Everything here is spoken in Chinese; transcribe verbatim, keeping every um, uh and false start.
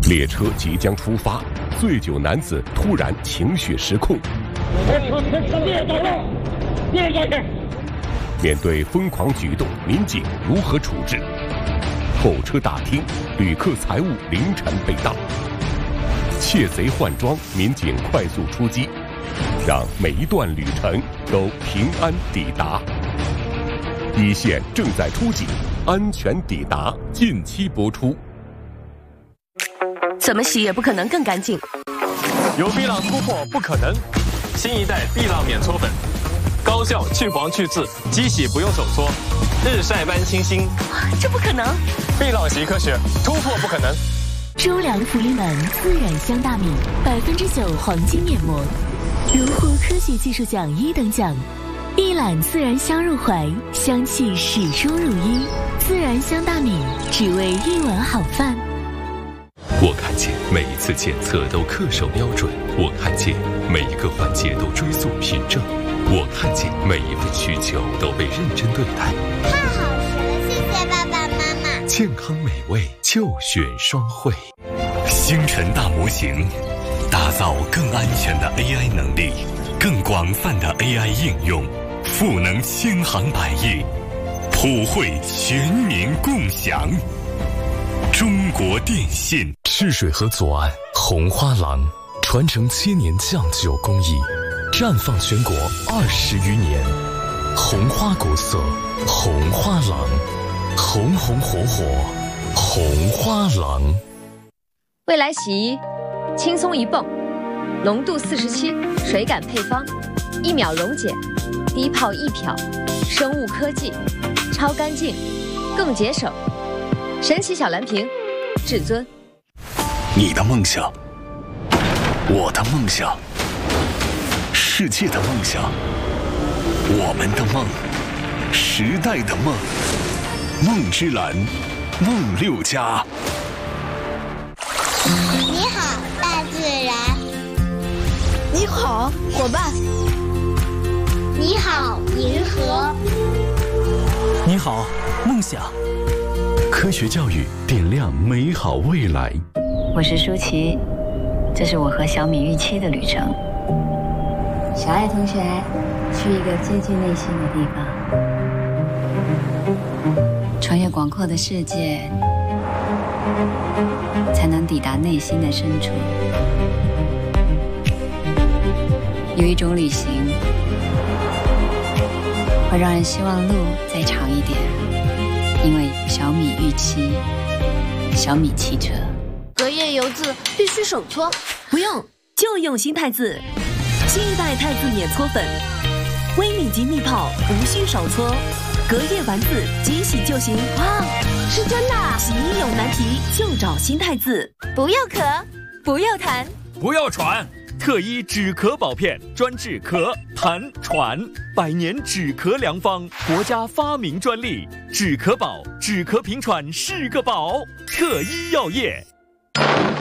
列车即将出发，醉酒男子突然情绪失控。面对疯狂举动，民警如何处置？候车大厅，旅客财物凌晨被盗。窃贼换装，民警快速出击，让每一段旅程都平安抵达。一线正在出警，安全抵达，近期播出。 怎么洗也不可能更干净。 有碧朗突破不可能，新一代碧朗免搓粉，高效去黄去渍，机洗不用手搓，日晒般清新。 这不可能！ 碧朗洗科学，突破不可能。 周良福利满自然香大米，百分之九黄金面膜，荣获科学技术奖一等奖。一揽自然香入怀，香气始终如一。自然香大米，只为一碗好饭。 我看见每一次检测都恪守标准，我看见每一个环节都追溯凭证，我看见每一份需求都被认真对待。 太好吃了，谢谢爸爸妈妈。 健康美味就选双汇。星辰大模型，打造更安全的 A I 能力，更广泛的 A I 应用，赋能千行百业，普惠全民共享。中国电信。赤水河左岸红花廊，传承千年酱酒工艺，绽放全国二十余年。红花国色，红花廊，红红火火，红花廊。 未来洗衣，轻松一泵，浓度四十七，水感配方，一秒溶解，低泡一漂，生物科技，超干净，更节省。神奇小蓝瓶，至尊。 你的梦想，我的梦想，世界的梦想，我们的梦，时代的梦，梦之蓝，梦六家。 你好，大自然。 你好，伙伴。 你好，银河。 你好，梦想。 科学教育点亮美好未来。 我是舒淇，这是我和小米预期的旅程。小爱同学，去一个接近内心的地方，穿越广阔的世界，才能抵达内心的深处。有一种旅行，会让人希望路再长一点，因为小米预期，小米汽车。 隔夜油渍必须手搓， 不用，就用新汰渍。新一代汰渍免搓粉，微米级密泡，无需手搓，隔夜完渍，即洗就行。 哇，是真的！ 洗衣有难题就找新汰渍， 不要壳， 不要痰， 不要喘。特一止咳宝片，专治咳、痰、喘，百年止咳良方，国家发明专利。止咳宝，止咳平喘是个宝。特一药业。